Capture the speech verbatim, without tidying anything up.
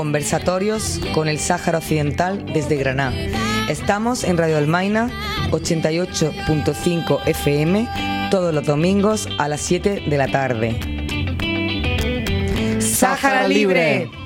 Conversatorios con el Sáhara Occidental desde Granada. Estamos en Radio Almaina ochenta y ocho punto cinco F M todos los domingos a las siete de la tarde. ¡Sáhara Libre!